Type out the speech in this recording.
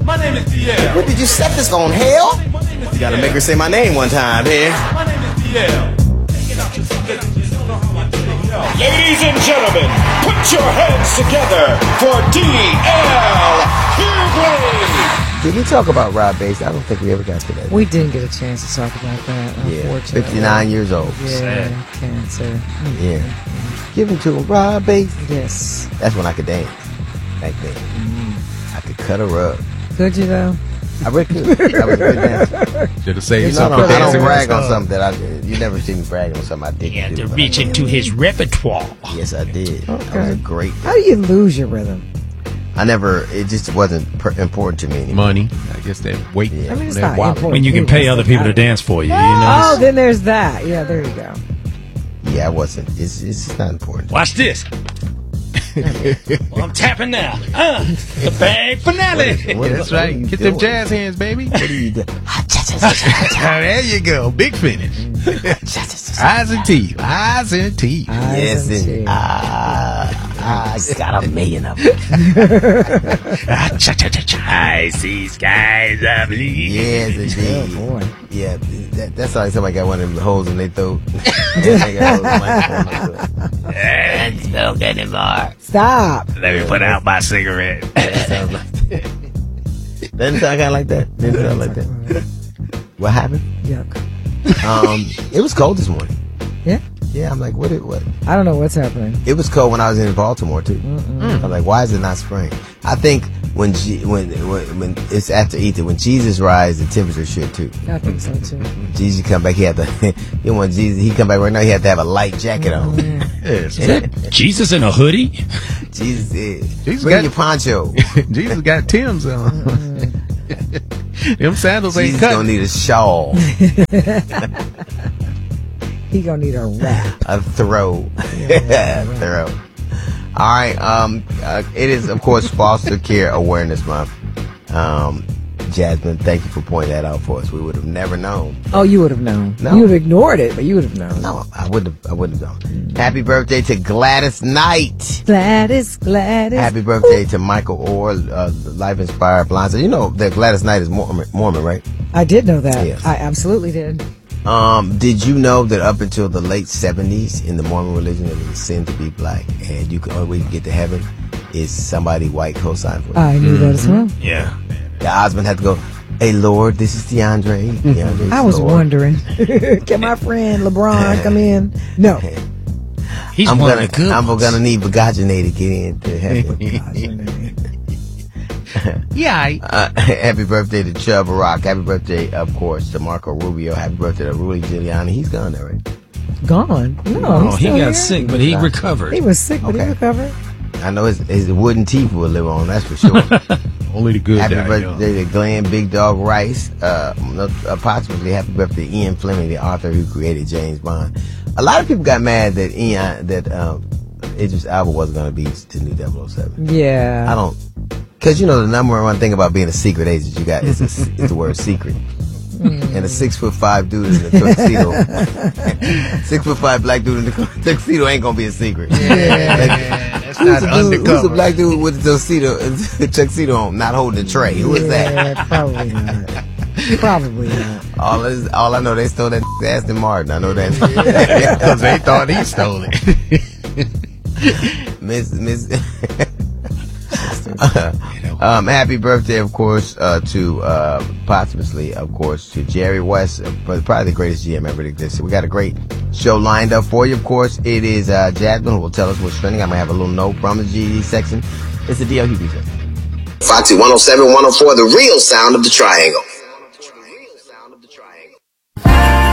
My name is DL. What did you set this on, hell? You gotta make her say my name one time here. My name is DL. Ladies and gentlemen, put your hands together for DL Hughley. Did we talk about Rob Bass? I don't think we ever got to that. We didn't get a chance to talk about that, unfortunately. 59 years old. Yeah, cancer. Yeah. Give him to him, Rob Bass. Yes. That's when I could dance. Back then. I could cut her up. Could you, though? I really could. I was a good dancer. Should have saved I something. don't brag on something that I did. You never see me bragging on something I did. He had to reach into his repertoire. Yes, I did. Okay. I was a great How do you lose your rhythm? it just wasn't important to me anymore. Money. I guess that weight. Yeah. I mean, it's that not wallet. important. When you can pay other people to dance for you, you know? Oh, then there's that. Yeah, there you go. Yeah, I wasn't. It's just not important. Watch this. Well, I'm tapping now. The big finale. That's right. Get them jazz hands, baby. What are you doing? There you go. Big finish. Eyes and teeth. Eyes and teeth. Yes, and I got a million of them. I see skies of blue. Yes, indeed. Oh, boy. Yeah, that's like somebody got one of them holes in their throat. And smoke anymore. Stop. Let me put out my cigarette. Sounds like that. Doesn't sound kind of like that. Didn't sound like that. What happened? Yuck. It was cold this morning. Yeah? Yeah, I'm like, what? I don't know what's happening. It was cold when I was in Baltimore too. I'm like, why is it not spring? I think when it's after Easter, when Jesus rises, the temperature should too. I think so too. Jesus come back, he had to. You want Jesus? He come back right now. He had to have a light jacket on. Jesus in a hoodie? Jesus is. Jesus Bring got- your poncho. Jesus got Tim's on. Them sandals ain't Jesus cut. gonna need a shawl, He gonna need a wrap. a throw, throw. All right. It is of course Foster Care Awareness Month. Jasmine, thank you for pointing that out for us. We would have never known. Oh, you would have known. No. You would have ignored it, but you would have known. No, I wouldn't have known. Happy birthday to Gladys Knight. Gladys. Happy birthday to Michael Orr, Life Inspired Blind. So you know that Gladys Knight is Mormon, right? I did know that. Yes. I absolutely did. Did you know that up until the late 70s in the Mormon religion, it was a sin to be black, and the only way you can get to heaven is somebody white co-sign for you. I knew that as well. Yeah. The husband had to go, "Hey Lord, this is DeAndre." DeAndre's I was Lord. wondering, can my friend LeBron come in? No. He's I'm one gonna, of the good I'm ones. gonna need Vagajane to get into heaven. Yeah. Happy birthday to Chubb Rock. Happy birthday, of course, to Marco Rubio. Happy birthday to Rudy Giuliani. He's gone there, right? Gone. No, Oh, he's he still got here. sick, but he He recovered. He was sick, but he Okay. recovered. I know his wooden teeth will live on, that's for sure. Only the good Happy die young. birthday to Glenn Big Dog Rice. Approximately happy birthday to Ian Fleming, the author who created James Bond. A lot of people got mad that Idris Elba wasn't going to be the new 007. Yeah. I don't, because you know the number one thing about being a secret agent you got is the word secret. And a 6'5" dude in a tuxedo, 6'5" black dude in the tuxedo ain't gonna be a secret. That's not Who's a undercover. black dude with the tuxedo on, not holding a tray? Who is that? Yeah, probably not. Probably not. All I know, they stole that Aston Martin. I know that. Because they thought he stole it. Miss. Happy birthday, of course, to posthumously, of course, to Jerry West, probably the greatest GM ever to exist. We got a great show lined up for you. Of course, it is Jasmine who will tell us what's trending. I'm gonna have a little note from the GD section. It's the DL Hughley section. Foxy 107, 104, the real sound of the triangle.